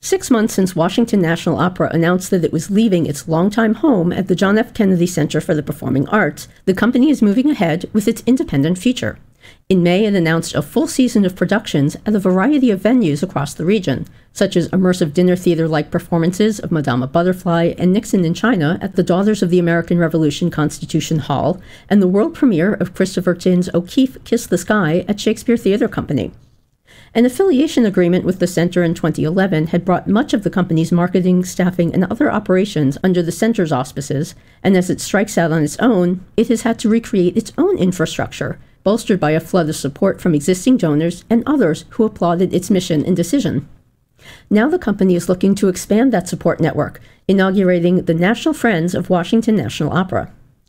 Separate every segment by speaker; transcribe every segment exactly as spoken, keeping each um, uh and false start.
Speaker 1: Six months since Washington National Opera announced that it was leaving its longtime home at the John F. Kennedy Center for the Performing Arts, the company is moving ahead with its independent feature. In May, it announced a full season of productions at a variety of venues across the region, such as immersive dinner theater-like performances of Madama Butterfly and Nixon in China at the Daughters of the American Revolution Constitution Hall, and the world premiere of Christopher Tin's O'Keeffe Kiss the Sky at Shakespeare Theatre Company. An affiliation agreement with the center in twenty eleven had brought much of the company's marketing, staffing, and other operations under the center's auspices, and as it strikes out on its own, it has had to recreate its own infrastructure, bolstered by a flood of support from existing donors and others who applauded its mission and decision. Now the company is looking to expand that support network, inaugurating the National Friends of Washington National Opera.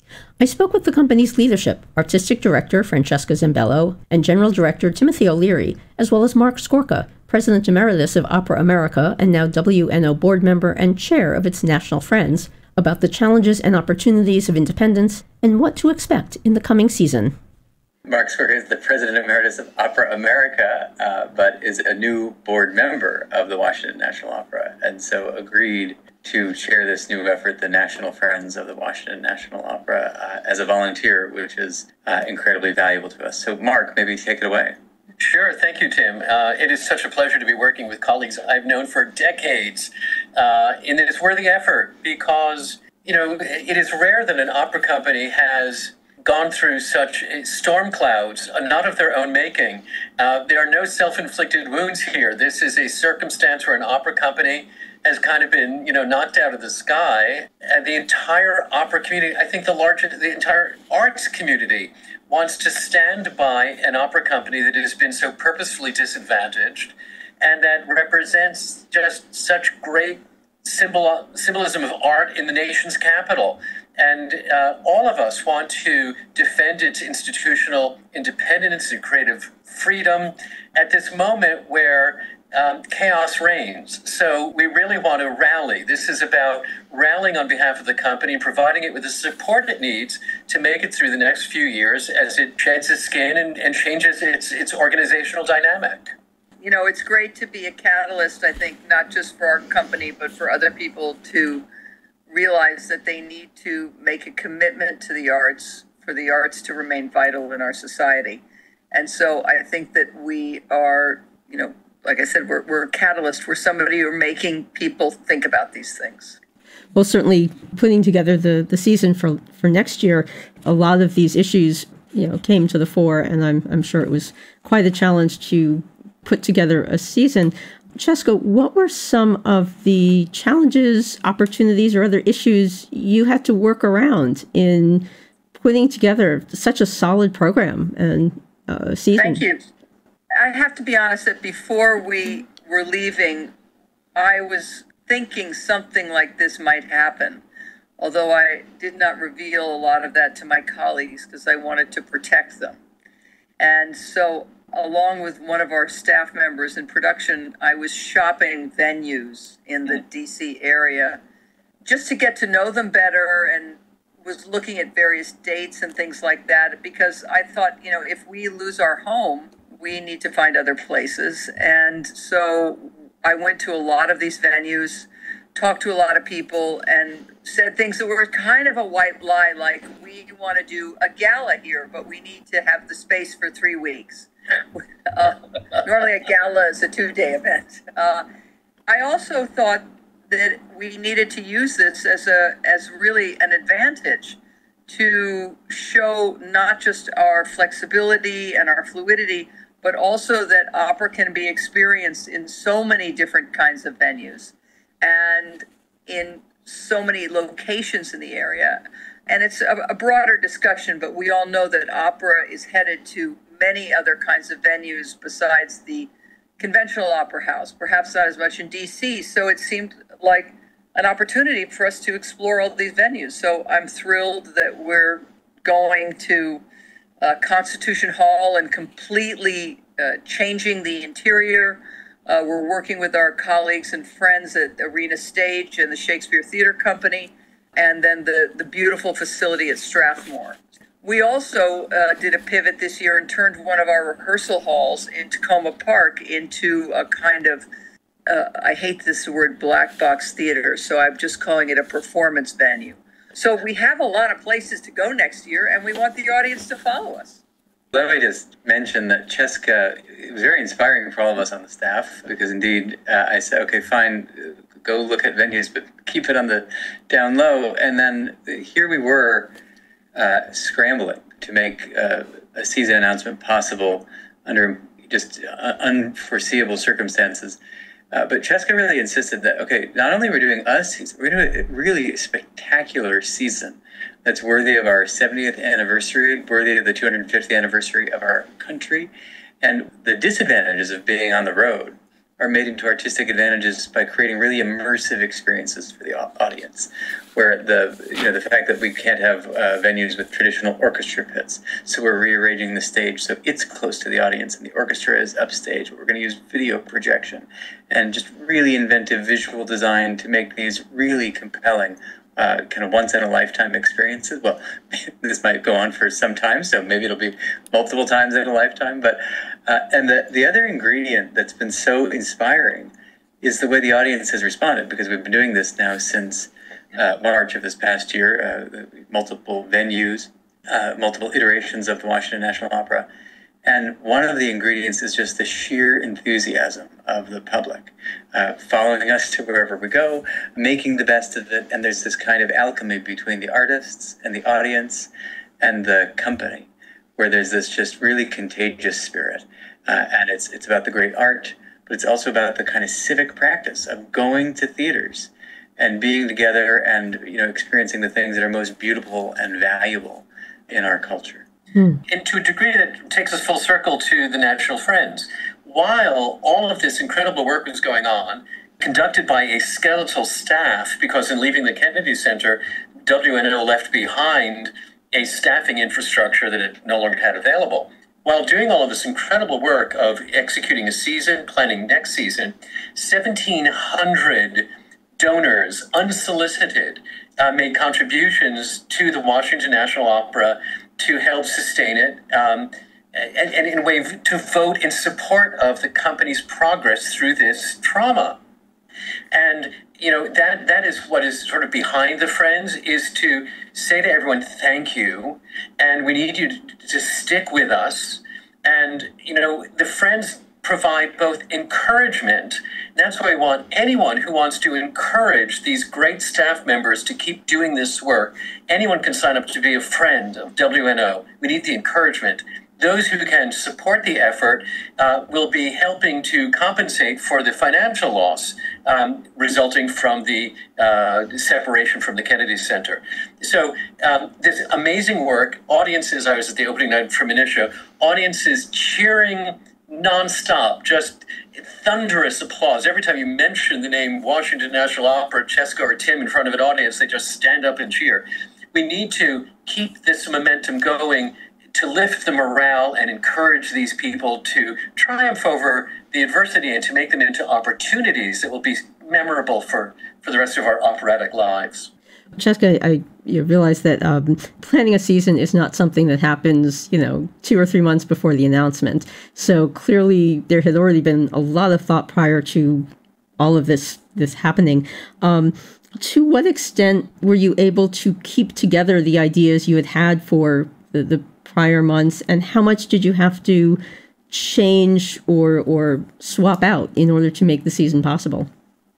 Speaker 1: I spoke with the company's leadership, Artistic Director Francesca Zambello and General Director Timothy O'Leary, as well as Mark Skorka, President Emeritus of Opera America and now W N O board member and chair of its National Friends, about the challenges and opportunities of independence and what to expect in the coming season.
Speaker 2: Mark Skorka is the President Emeritus of Opera America, uh, but is a new board member of the Washington National Opera, and so agreed to chair this new effort, the National Friends of the Washington National Opera, uh, as a volunteer, which is uh, incredibly valuable to us. So Mark, maybe take it away.
Speaker 3: Sure. Thank you, Tim. Uh, it is such a pleasure to be working with colleagues I've known for decades uh, in this worthy effort, because, you know, it is rare that an opera company has gone through such storm clouds, uh, not of their own making. Uh, there are no self-inflicted wounds here. This is a circumstance where an opera company has kind of been, you know, knocked out of the sky. And the entire opera community, I think the larger, the entire arts community wants to stand by an opera company that has been so purposefully disadvantaged and that represents just such great symbol, symbolism of art in the nation's capital. And uh, all of us want to defend its institutional independence and creative freedom at this moment where um, chaos reigns. So we really want to rally. This is about rallying on behalf of the company and providing it with the support it needs to make it through the next few years as it sheds its skin and, and changes its, its organizational dynamic.
Speaker 4: You know, it's great to be a catalyst, I think, not just for our company, but for other people to realize that they need to make a commitment to the arts, for the arts to remain vital in our society. And so I think that we are, you know, like I said, we're, we're a catalyst. We're somebody who are making people think about these things.
Speaker 1: Well, certainly putting together the, the season for, for next year, a lot of these issues, you know, came to the fore, and I'm, I'm sure it was quite a challenge to put together a season. Francesca, what were some of the challenges, opportunities, or other issues you had to work around in putting together such a solid program and uh, season?
Speaker 4: Thank you. I have to be honest that before we were leaving, I was thinking something like this might happen, although I did not reveal a lot of that to my colleagues because I wanted to protect them. And so along with one of our staff members in production, I was shopping venues in the D C area just to get to know them better, and was looking at various dates and things like that, because I thought, you know, if we lose our home, we need to find other places. And so I went to a lot of these venues, talked to a lot of people, and said things that were kind of a white lie, like, we want to do a gala here, but we need to have the space for three weeks. Uh, normally a gala is a two-day event. Uh, I also thought that we needed to use this as a as really an advantage to show not just our flexibility and our fluidity, but also that opera can be experienced in so many different kinds of venues and in so many locations in the area. And it's a, a broader discussion, but we all know that opera is headed to many other kinds of venues besides the conventional opera house, perhaps not as much in D C. So it seemed like an opportunity for us to explore all these venues. So I'm thrilled that we're going to uh, Constitution Hall and completely uh, changing the interior. Uh, we're working with our colleagues and friends at Arena Stage and the Shakespeare Theatre Company, and then the, the beautiful facility at Strathmore. We also uh, did a pivot this year and turned one of our rehearsal halls in Tacoma Park into a kind of uh, I hate this word black box theater, so I'm just calling it a performance venue. So we have a lot of places to go next year, and we want the audience to follow us.
Speaker 2: Let me just mention that Cheska, it was very inspiring for all of us on the staff, because indeed uh, I said, okay, fine, go look at venues, but keep it on the down low. And then here we were uh, scrambling to make uh, a season announcement possible under just uh, unforeseeable circumstances. Uh, but Cheska really insisted that, okay, not only we're doing a season, we're doing a really spectacular season that's worthy of our seventieth anniversary, worthy of the two hundred fiftieth anniversary of our country. And the disadvantages of being on the road are made into artistic advantages by creating really immersive experiences for the audience, where the you know the fact that we can't have uh, venues with traditional orchestra pits, so we're rearranging the stage so it's close to the audience and the orchestra is upstage. We're going to use video projection and just really inventive visual design to make these really compelling Uh, kind of once-in-a-lifetime experiences. Well, this might go on for some time, so maybe it'll be multiple times in a lifetime. But uh, and the, the other ingredient that's been so inspiring is the way the audience has responded, because we've been doing this now since uh, March of this past year, uh, multiple venues, uh, multiple iterations of the Washington National Opera. And one of the ingredients is just the sheer enthusiasm of the public, uh, following us to wherever we go, making the best of it. And there's this kind of alchemy between the artists and the audience and the company, where there's this just really contagious spirit. Uh, and it's it's about the great art, but it's also about the kind of civic practice of going to theaters and being together and, you know, experiencing the things that are most beautiful and valuable in our culture.
Speaker 3: And to a degree that takes us full circle to the National Friends. While all of this incredible work was going on, conducted by a skeletal staff, because in leaving the Kennedy Center, W N O left behind a staffing infrastructure that it no longer had available. While doing all of this incredible work of executing a season, planning next season, seventeen hundred donors, unsolicited, uh, made contributions to the Washington National Opera to help sustain it, um, and, and in a way to vote in support of the company's progress through this trauma. And, you know, that that is what is sort of behind the Friends, is to say to everyone, thank you, and we need you to, to stick with us. And, you know, the Friends provide both encouragement. That's why I want anyone who wants to encourage these great staff members to keep doing this work. Anyone can sign up to be a friend of W N O. We need the encouragement. Those who can support the effort uh, will be helping to compensate for the financial loss um, resulting from the uh, separation from the Kennedy Center. So um, this amazing work, audiences, I was at the opening night for Minutia, audiences cheering nonstop, just thunderous applause. Every time you mention the name Washington National Opera, Cheska or Tim in front of an audience, they just stand up and cheer. We need to keep this momentum going to lift the morale and encourage these people to triumph over the adversity and to make them into opportunities that will be memorable for, for the rest of our operatic lives.
Speaker 1: Cheska, I you realize that um, planning a season is not something that happens, you know, two or three months before the announcement. So clearly there had already been a lot of thought prior to all of this this happening. Um, to what extent were you able to keep together the ideas you had had for the, the prior months, and how much did you have to change or or swap out in order to make the season possible?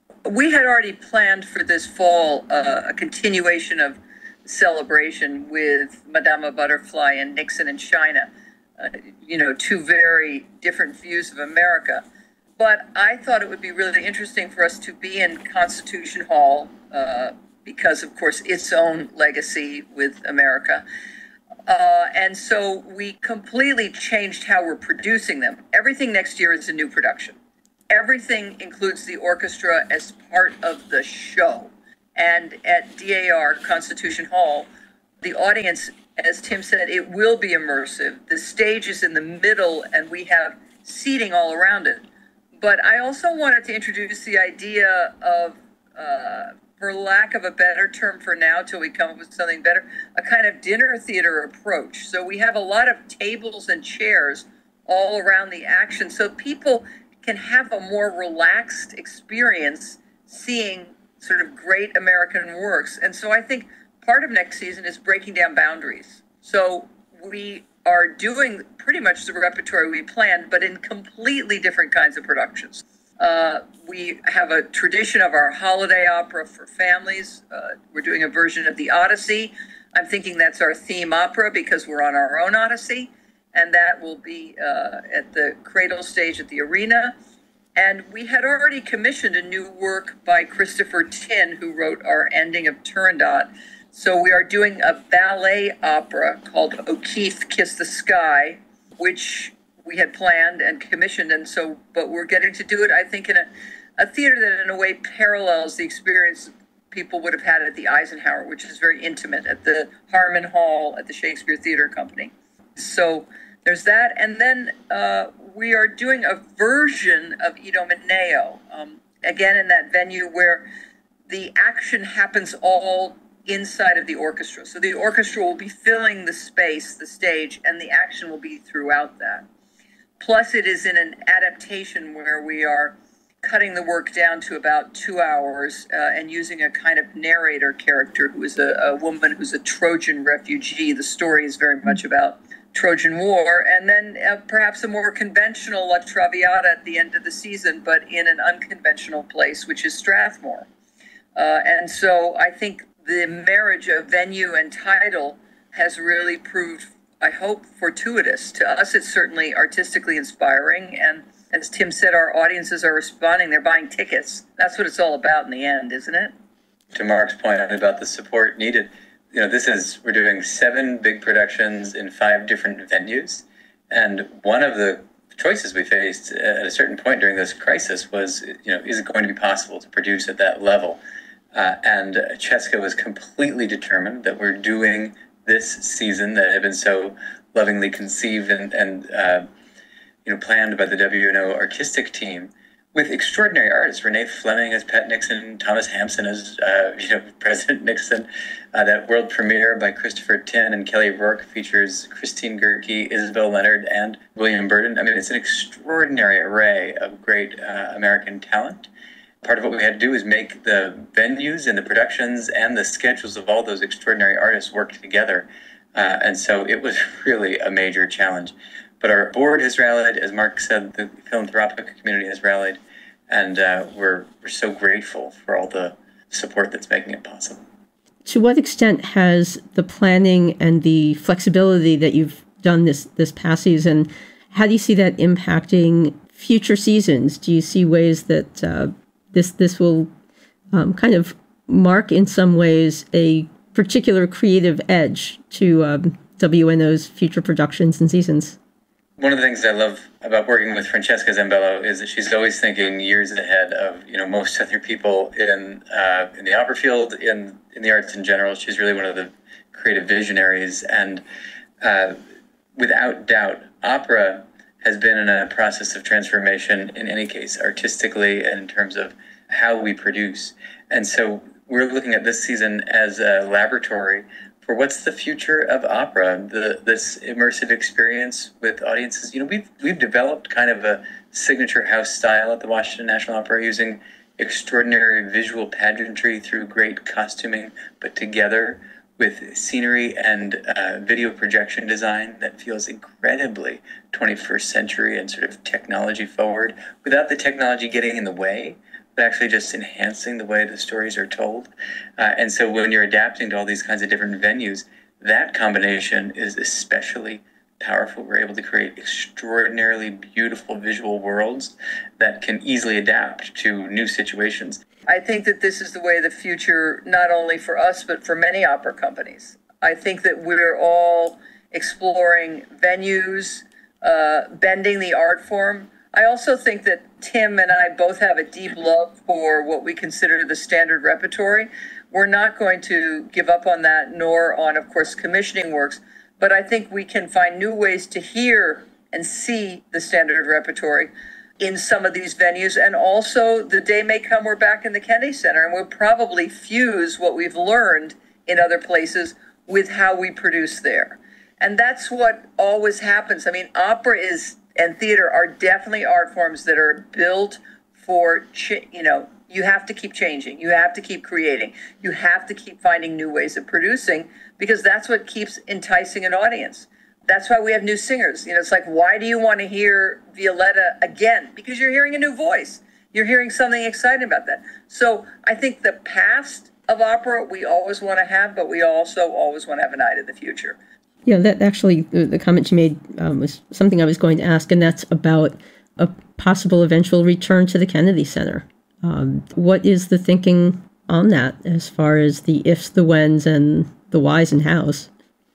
Speaker 4: We had already planned for this fall uh, a continuation of celebration with Madama Butterfly and Nixon and China, uh, you know, two very different views of America. But I thought it would be really interesting for us to be in Constitution Hall uh, because, of course, its own legacy with America. Uh, and so we completely changed how we're producing them. Everything next year is a new production. Everything includes the orchestra as part of the show. And at D A R, Constitution Hall, the audience, as Tim said, it will be immersive. The stage is in the middle and we have seating all around it. But I also wanted to introduce the idea of, uh, for lack of a better term for now, till we come up with something better, a kind of dinner theater approach. So we have a lot of tables and chairs all around the action so people can have a more relaxed experience seeing sort of great American works. And so I think part of next season is breaking down boundaries. So we are doing pretty much the repertoire we planned, but in completely different kinds of productions. Uh, we have a tradition of our holiday opera for families. Uh, we're doing a version of the Odyssey. I'm thinking that's our theme opera because we're on our own Odyssey. And that will be uh, at the Cradle stage at the Arena. And we had already commissioned a new work by Christopher Tin, who wrote our ending of Turandot. So we are doing a ballet opera called O'Keeffe Kiss the Sky, which we had planned and commissioned. And so, but we're getting to do it, I think, in a, a theater that in a way parallels the experience people would have had at the Eisenhower, which is very intimate, at the Harmon Hall at the Shakespeare Theater Company. So there's that. And then uh, we are doing a version of Idomeneo, um, again, in that venue where the action happens all inside of the orchestra. So the orchestra will be filling the space, the stage, and the action will be throughout that. Plus, it is in an adaptation where we are cutting the work down to about two hours uh, and using a kind of narrator character who is a, a woman who's a Trojan refugee. The story is very much about Trojan War. And then uh, perhaps a more conventional La Traviata at the end of the season, but in an unconventional place, which is Strathmore. Uh, and so I think the marriage of venue and title has really proved, I hope, fortuitous. To us, it's certainly artistically inspiring. And as Tim said, our audiences are responding. They're buying tickets. That's what it's all about in the end, isn't it?
Speaker 2: To Mark's point about the support needed, you know, this is, we're doing seven big productions in five different venues. And one of the choices we faced at a certain point during this crisis was, you know, is it going to be possible to produce at that level? Uh, and Cheska was completely determined that we're doing this season that had been so lovingly conceived and, and uh, you know, planned by the W N O artistic team with extraordinary artists. Renee Fleming as Pat Nixon, Thomas Hampson as uh, you know, President Nixon. Uh, that world premiere by Christopher Tin and Kelly Rourke features Christine Gerke, Isabel Leonard, and William Burden. I mean, it's an extraordinary array of great uh, American talent. Part of what we had to do is make the venues and the productions and the schedules of all those extraordinary artists work together. Uh, and so it was really a major challenge. But our board has rallied, as Mark said, the philanthropic community has rallied, and uh, we're, we're so grateful for all the support that's making it possible.
Speaker 1: To what extent has the planning and the flexibility that you've done this, this past season, how do you see that impacting future seasons? Do you see ways that uh, This this will um, kind of mark in some ways a particular creative edge to um, W N O's future productions and seasons?
Speaker 2: One of the things I love about working with Francesca Zambello is that she's always thinking years ahead of, you know, most other people in uh, in the opera field, in in the arts in general. She's really one of the creative visionaries, and uh, without doubt, opera has been in a process of transformation in any case, artistically and in terms of how we produce. And so we're looking at this season as a laboratory for what's the future of opera, the, this immersive experience with audiences. You know, we've, we've developed kind of a signature house style at the Washington National Opera using extraordinary visual pageantry through great costuming, but together with scenery and uh, video projection design that feels incredibly twenty-first century and sort of technology forward, without the technology getting in the way, but actually just enhancing the way the stories are told. Uh, and so when you're adapting to all these kinds of different venues, that combination is especially powerful. We're able to create extraordinarily beautiful visual worlds that can easily adapt to new situations.
Speaker 4: I think that this is the way of the future, not only for us, but for many opera companies. I think that we're all exploring venues, uh, bending the art form. I also think that Tim and I both have a deep love for what we consider the standard repertory. We're not going to give up on that, nor on, of course, commissioning works. But I think we can find new ways to hear and see the standard repertory in some of these venues. And also, the day may come we're back in the Kennedy Center, and we'll probably fuse what we've learned in other places with how we produce there. And that's what always happens. I mean, opera is and theater are definitely art forms that are built for, ch- you know, you have to keep changing. You have to keep creating. You have to keep finding new ways of producing, because that's what keeps enticing an audience. That's why we have new singers. You know, it's like, why do you want to hear Violetta again? Because you're hearing a new voice. You're hearing something exciting about that. So I think the past of opera we always want to have, but we also always want to have an eye to the future.
Speaker 1: Yeah, that actually, the, the comment you made um, was something I was going to ask, and that's about a possible eventual return to the Kennedy Center. Um, what is the thinking on that as far as the ifs, the whens, and the whys and hows?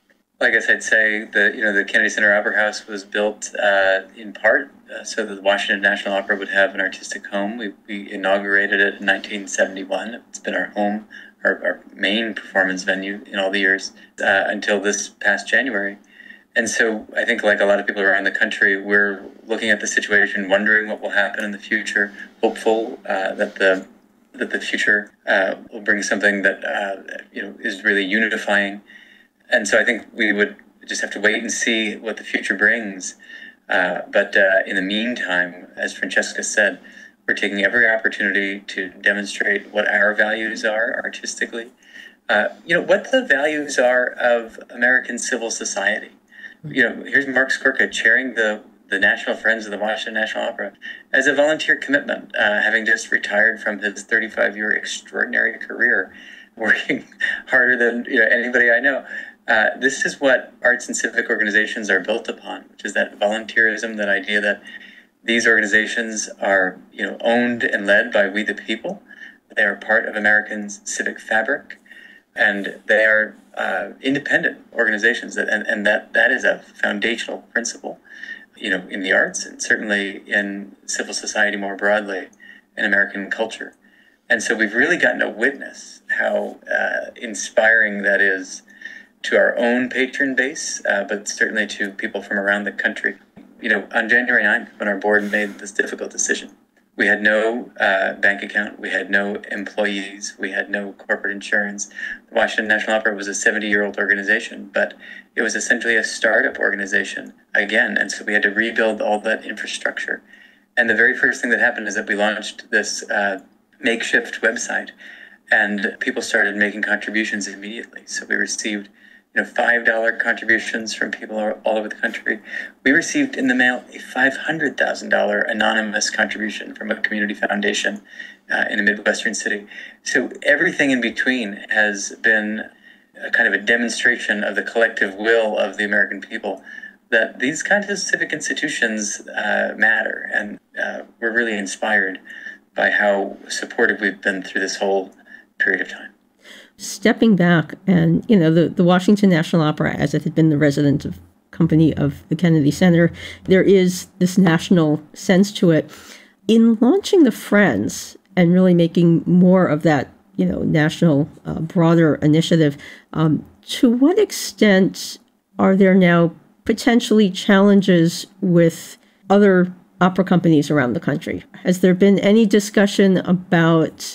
Speaker 2: I guess I'd say that, you know, the Kennedy Center Opera House was built uh, in part uh, so that the Washington National Opera would have an artistic home. We, we inaugurated it in nineteen seventy-one. It's been our home, our, our main performance venue in all the years uh, until this past January. And so I think, like a lot of people around the country, we're looking at the situation, wondering what will happen in the future, hopeful uh, that the that the future uh, will bring something that uh, you know is really unifying. And so I think we would just have to wait and see what the future brings. Uh, but uh, in the meantime, as Francesca said, we're taking every opportunity to demonstrate what our values are artistically. Uh, you know, what the values are of American civil society. You know, here's Mark Skorka chairing the, the National Friends of the Washington National Opera as a volunteer commitment, uh, having just retired from his thirty-five-year extraordinary career, working harder than you know anybody I know. Uh, this is what arts and civic organizations are built upon, which is that volunteerism, that idea that these organizations are, you know, owned and led by we the people. They are part of Americans' civic fabric, and they are uh, independent organizations, that, and, and that, that is a foundational principle, you know, in the arts and certainly in civil society more broadly, in American culture. And so we've really gotten to witness how uh, inspiring that is to our own patron base, uh, but certainly to people from around the country. You know, on January ninth, when our board made this difficult decision, we had no uh, bank account, we had no employees, we had no corporate insurance. The Washington National Opera was a seventy-year-old organization, but it was essentially a startup organization again, and so we had to rebuild all that infrastructure. And the very first thing that happened is that we launched this uh, makeshift website, and people started making contributions immediately. So we received you know, five dollar contributions from people all over the country. We received in the mail a five hundred thousand dollars anonymous contribution from a community foundation uh, in a Midwestern city. So everything in between has been a kind of a demonstration of the collective will of the American people, that these kinds of civic institutions uh, matter. And uh, we're really inspired by how supportive we've been through this whole period of time.
Speaker 1: Stepping back, and, you know, the, the Washington National Opera, as it had been the resident of company of the Kennedy Center, there is this national sense to it. In launching the Friends and really making more of that, you know, national, uh, broader initiative, um, to what extent are there now potentially challenges with other opera companies around the country? Has there been any discussion about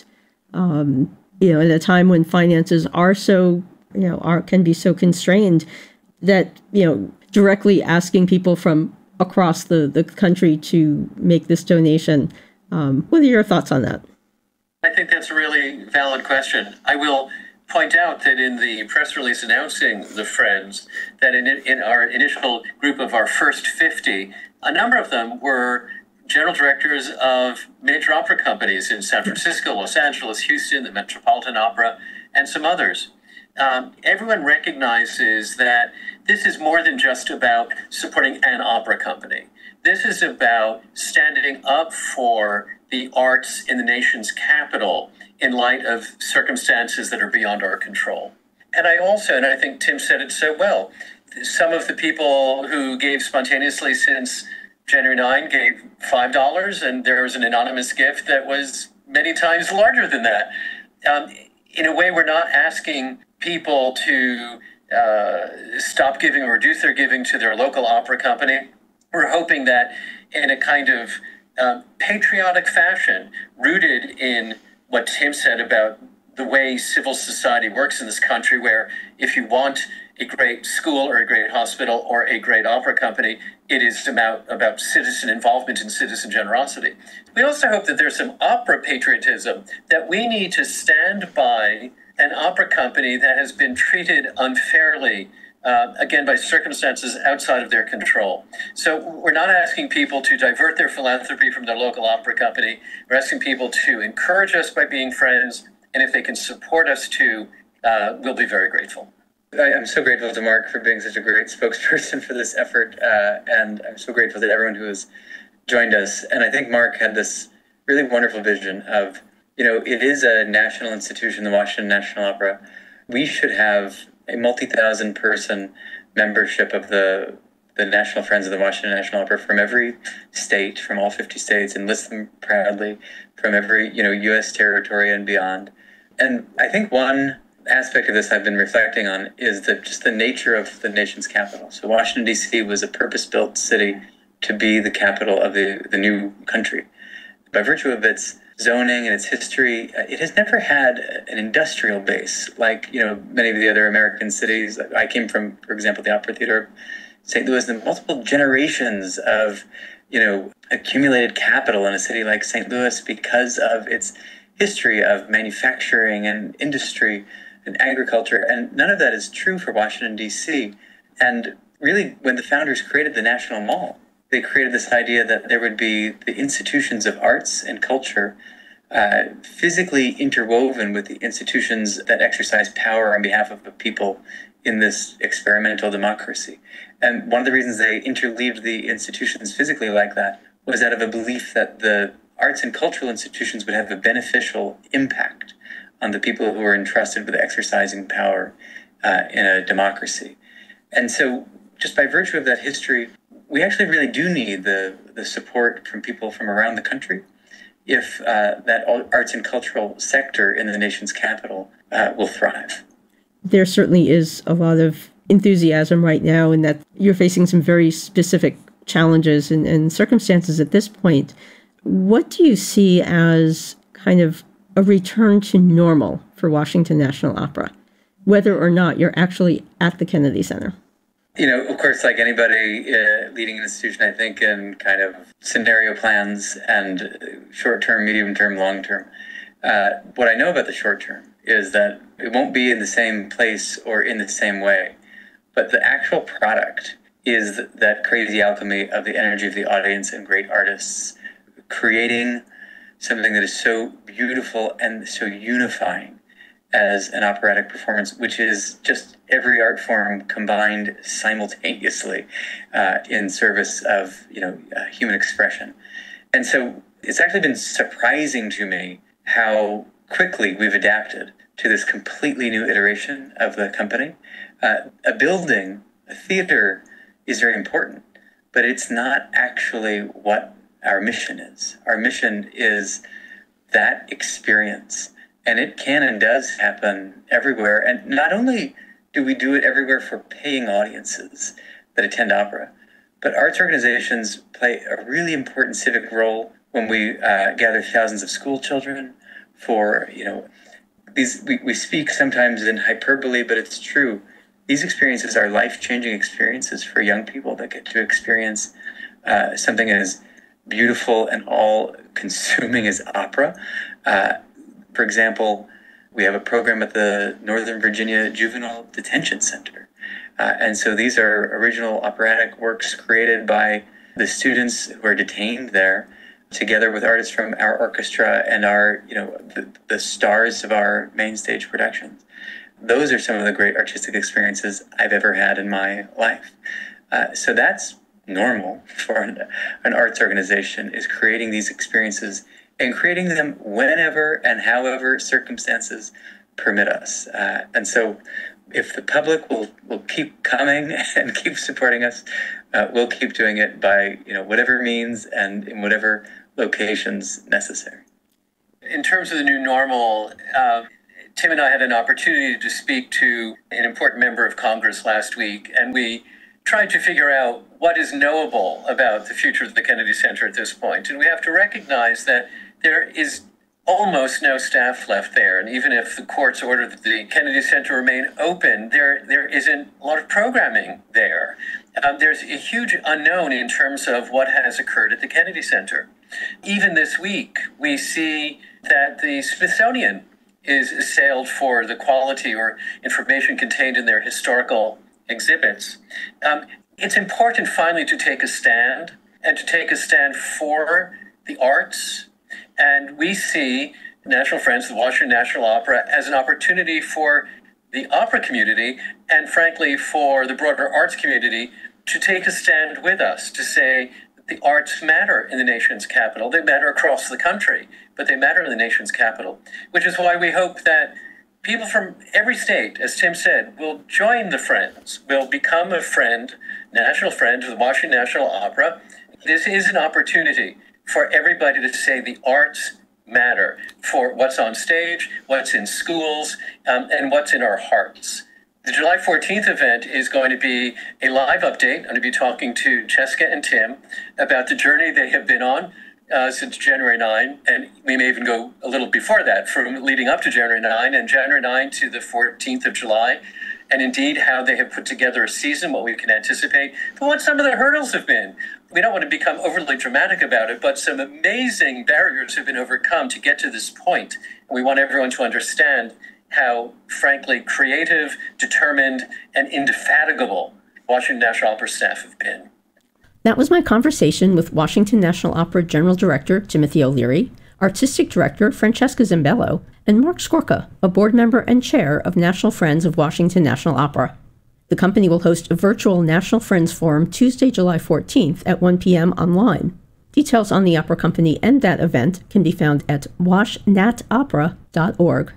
Speaker 1: um, you know, at a time when finances are so, you know, are can be so constrained, that, you know, directly asking people from across the, the country to make this donation? Um, what are your thoughts on that?
Speaker 3: I think that's a really valid question. I will point out that in the press release announcing the Friends, that in, in our initial group of our first fifty, a number of them were general directors of major opera companies in San Francisco, Los Angeles, Houston, the Metropolitan Opera, and some others. Um, everyone recognizes that this is more than just about supporting an opera company. This is about standing up for the arts in the nation's capital in light of circumstances that are beyond our control. And I also, and I think Tim said it so well, some of the people who gave spontaneously since January ninth gave five dollars, and there was an anonymous gift that was many times larger than that. Um, in a way, we're not asking people to uh, stop giving or reduce their giving to their local opera company. We're hoping that in a kind of um, patriotic fashion, rooted in what Tim said about the way civil society works in this country, where if you want a great school or a great hospital or a great opera company, It is about, about citizen involvement and citizen generosity. We also hope that there's some opera patriotism, that we need to stand by an opera company that has been treated unfairly, uh, again, by circumstances outside of their control. So we're not asking people to divert their philanthropy from their local opera company. We're asking people to encourage us by being friends, and if they can support us too, uh, we'll be very grateful.
Speaker 2: I, I'm so grateful to Mark for being such a great spokesperson for this effort, uh, and I'm so grateful to everyone who has joined us. And I think Mark had this really wonderful vision of, you know, it is a national institution, the Washington National Opera. We should have a multi-thousand person membership of the the National Friends of the Washington National Opera from every state, from all fifty states, and list them proudly from every, you know, U S territory and beyond. And I think one aspect of this I've been reflecting on is the, just the nature of the nation's capital. So Washington, D C was a purpose-built city to be the capital of the, the new country. By virtue of its zoning and its history, it has never had an industrial base like, you know, many of the other American cities. I came from, for example, the Opera Theater of Saint Louis, and multiple generations of, you know, accumulated capital in a city like Saint Louis because of its history of manufacturing and industry and agriculture, and none of that is true for Washington, D C. And really, when the founders created the National Mall, they created this idea that there would be the institutions of arts and culture uh, physically interwoven with the institutions that exercise power on behalf of the people in this experimental democracy. And one of the reasons they interleaved the institutions physically like that was out of a belief that the arts and cultural institutions would have a beneficial impact on the people who are entrusted with exercising power uh, in a democracy. And so just by virtue of that history, we actually really do need the, the support from people from around the country if uh, that arts and cultural sector in the nation's capital uh, will thrive.
Speaker 1: There certainly is a lot of enthusiasm right now in that you're facing some very specific challenges and, and circumstances at this point. What do you see as kind of a return to normal for Washington National Opera, whether or not you're actually at the Kennedy Center?
Speaker 2: You know, of course, like anybody uh, leading an institution, I think in kind of scenario plans and short-term, medium-term, long-term. Uh, what I know about the short-term is that it won't be in the same place or in the same way, but the actual product is that crazy alchemy of the energy of the audience and great artists creating something that is so beautiful and so unifying as an operatic performance, which is just every art form combined simultaneously uh, in service of, you know, uh, human expression. And so it's actually been surprising to me how quickly we've adapted to this completely new iteration of the company. Uh, a building, a theater is very important, but it's not actually what our mission is. Our mission is that experience, and it can and does happen everywhere. And not only do we do it everywhere for paying audiences that attend opera, but arts organizations play a really important civic role when we uh, gather thousands of school children for, you know, these, we, we speak sometimes in hyperbole, but it's true. These experiences are life-changing experiences for young people that get to experience uh, something as beautiful and all-consuming as opera. Uh, for example, we have a program at the Northern Virginia Juvenile Detention Center. Uh, and so these are original operatic works created by the students who are detained there, together with artists from our orchestra and our, you know, the, the stars of our main stage productions. Those are some of the great artistic experiences I've ever had in my life. Uh, so that's normal for an, an arts organization, is creating these experiences and creating them whenever and however circumstances permit us. Uh, and so if the public will, will keep coming and keep supporting us, uh, we'll keep doing it by, you know, whatever means and in whatever locations necessary.
Speaker 3: In terms of the new normal, uh, Tim and I had an opportunity to speak to an important member of Congress last week, and we tried to figure out what is knowable about the future of the Kennedy Center at this point. And we have to recognize that there is almost no staff left there. And even if the courts order that the Kennedy Center remain open, there there isn't a lot of programming there. Um, there's a huge unknown in terms of what has occurred at the Kennedy Center. Even this week, we see that the Smithsonian is assailed for the quality or information contained in their historical exhibits. Um, it's important finally to take a stand and to take a stand for the arts. And we see National Friends, the Washington National Opera, as an opportunity for the opera community and frankly for the broader arts community to take a stand with us, to say that the arts matter in the nation's capital. They matter across the country, but they matter in the nation's capital, which is why we hope that people from every state, as Tim said, will join the Friends, will become a friend, national friend of the Washington National Opera. This is an opportunity for everybody to say the arts matter, for what's on stage, what's in schools, um, and what's in our hearts. The July fourteenth event is going to be a live update. I'm going to be talking to Jessica and Tim about the journey they have been on uh, since January ninth, and we may even go a little before that, from leading up to January ninth, and January ninth to the fourteenth of July, and indeed how they have put together a season, what we can anticipate, but what some of the hurdles have been. We don't want to become overly dramatic about it, but some amazing barriers have been overcome to get to this point. And we want everyone to understand how, frankly, creative, determined, and indefatigable Washington National Opera staff have been.
Speaker 1: That was my conversation with Washington National Opera General Director Timothy O'Leary, Artistic Director Francesca Zambello, and Mark Skorka, a board member and chair of National Friends of Washington National Opera. The company will host a virtual National Friends Forum Tuesday, July fourteenth at one p.m. online. Details on the opera company and that event can be found at wash nat opera dot org.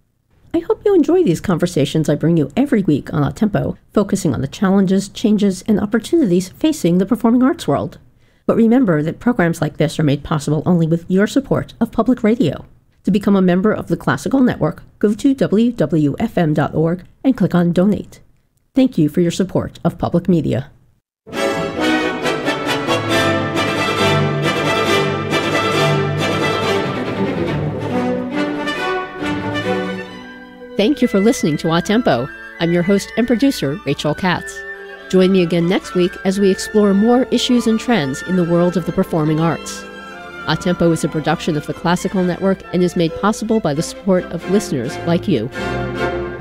Speaker 1: I hope you enjoy these conversations I bring you every week on A Tempo, focusing on the challenges, changes, and opportunities facing the performing arts world. But remember that programs like this are made possible only with your support of public radio. To become a member of the Classical Network, go to w w f m dot org and click on Donate. Thank you for your support of public media. Thank you for listening to A Tempo. I'm your host and producer, Rachel Katz. Join me again next week as we explore more issues and trends in the world of the performing arts. A Tempo is a production of the Classical Network and is made possible by the support of listeners like you.